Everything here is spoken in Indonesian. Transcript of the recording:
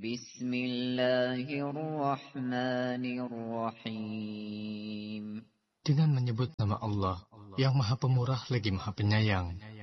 Bismillahirrahmanirrahim. Dengan menyebut nama Allah yang Maha Pemurah lagi Maha Penyayang.